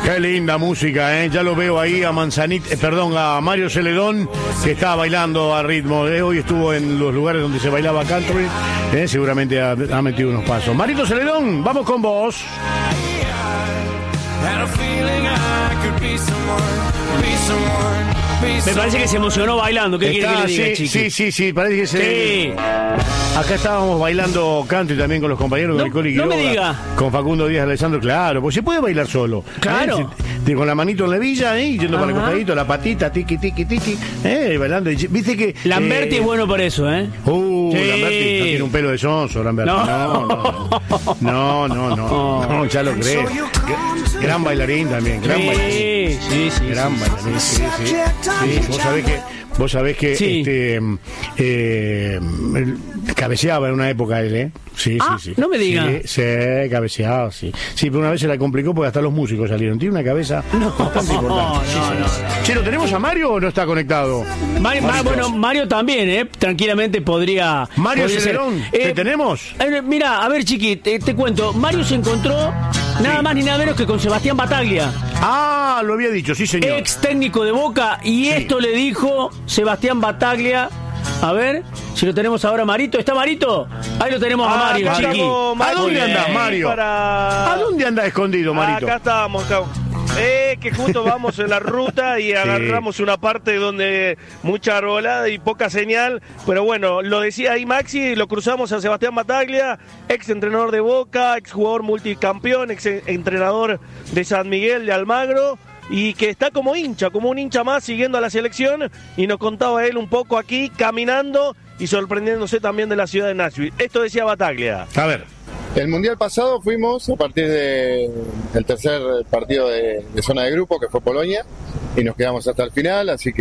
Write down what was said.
Qué linda música, ¿eh? Ya lo veo ahí a a Mario Celedón, que está bailando a ritmo. Hoy estuvo en los lugares donde se bailaba country, seguramente ha metido unos pasos. Marito Celedón, vamos con vos. Me parece que se emocionó bailando. ¿Qué quiere que le diga, Chiqui? Sí, parece que sí. Acá estábamos bailando country también con los compañeros, con Nicole y no me diga. Con Facundo Díaz Alessandro, claro, pues se puede bailar solo. Claro. Con la manito en la villa, yendo para el costadito, la patita, tiki, bailando. Viste que... Lamberti es bueno por eso, ¿eh? Sí. Lamberti no tiene un pelo de sonso, Lamberti. No, ya lo creo. Gran bailarín también, gran bailarín. Sí. Gran bailarín, sí. Vos sabés que cabeceaba en una época él, ¿eh? Sí. No me diga. Sí, cabeceaba, sí. Sí, pero una vez se la complicó porque hasta los músicos salieron. Tiene una cabeza bastante importante. No. Che, ¿lo tenemos a Mario o no está conectado? Mario también, tranquilamente podría... Mario Celedón, ¿te tenemos? Mira, a ver, Chiqui, te cuento. Mario se encontró nada más ni nada menos que con Sebastián Battaglia. Ah, lo había dicho, sí, señor. Ex técnico de Boca, y esto le dijo Sebastián Battaglia. A ver, si lo tenemos ahora, Marito. ¿Está Marito? Ahí lo tenemos a Mario, Chiqui. ¿A dónde andás, Mario? ¿A dónde andás escondido, Marito? Acá estamos. Que justo vamos en la ruta y agarramos una parte donde mucha arbolada y poca señal, pero bueno, lo decía ahí Maxi, lo cruzamos a Sebastián Battaglia, ex entrenador de Boca, ex jugador multicampeón, ex entrenador de San Miguel de Almagro, y que está como un hincha más siguiendo a la selección, y nos contaba él un poco aquí caminando y sorprendiéndose también de la ciudad de Nashville. Esto decía Battaglia. A ver. El Mundial pasado fuimos a partir del tercer partido de zona de grupo, que fue Polonia, y nos quedamos hasta el final, así que